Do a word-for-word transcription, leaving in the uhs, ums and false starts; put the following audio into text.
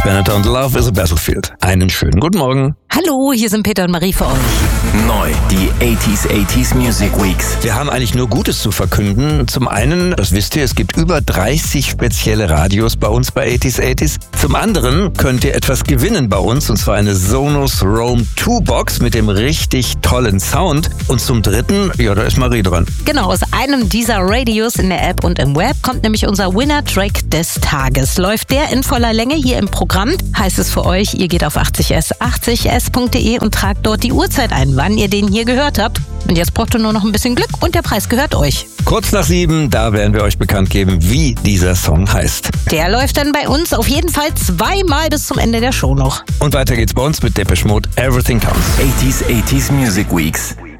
Mark Bennett und Love is a Battlefield. Einen schönen guten Morgen. Hallo, hier sind Peter und Marie für euch. Neu, die achtziger achtziger Music Weeks. Wir haben eigentlich nur Gutes zu verkünden. Zum einen, das wisst ihr, es gibt über dreißig spezielle Radios bei uns bei achtziger achtziger. Zum anderen könnt ihr etwas gewinnen bei uns, und zwar eine Sonos Roam zwei Box mit dem richtig tollen Sound. Und zum dritten, ja, da ist Marie dran. Genau, aus einem dieser Radios in der App und im Web kommt nämlich unser Winner-Track des Tages. Läuft der in voller Länge hier im Programm, heißt es für euch, ihr geht auf achtzig s achtzig s punkt de und tragt dort die Uhrzeit ein, wann ihr den hier gehört habt. Und jetzt braucht ihr nur noch ein bisschen Glück und der Preis gehört euch. Kurz nach sieben, da werden wir euch bekannt geben, wie dieser Song heißt. Der läuft dann bei uns auf jeden Fall zweimal bis zum Ende der Show noch. Und weiter geht's bei uns mit Depeche Mode, Everything Counts. achtziger achtziger Music Weeks.